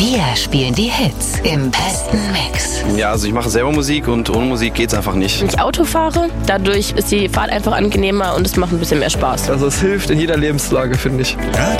Wir spielen die Hits im besten Mix. Ja, also ich mache selber Musik und ohne Musik geht's einfach nicht. Wenn ich Auto fahre, dadurch ist die Fahrt einfach angenehmer und es macht ein bisschen mehr Spaß. Also es hilft in jeder Lebenslage, finde ich. Radio